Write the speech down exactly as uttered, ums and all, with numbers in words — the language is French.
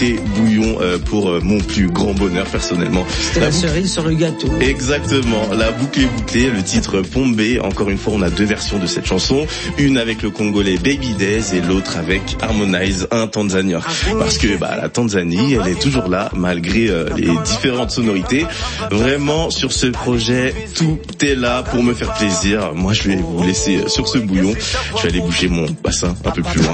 et bouillon euh, pour euh, mon plus grand bonheur personnellement. C'était la, la cerise boucle... sur le gâteau. Exactement, la boucle est bouclée, le titre Pombé. Encore une fois, on a deux versions de cette chanson, une avec le Congolais Baby Days et l'autre avec Harmonize, un Tanzanien. Parce que bah la Tanzanie, elle est toujours là malgré euh, les différentes sonorités. Vraiment, sur ce projet, tout est là pour me faire plaisir. Moi, je vais vous laisser sur ce bouillon. Je vais aller bouger mon bassin un peu plus loin.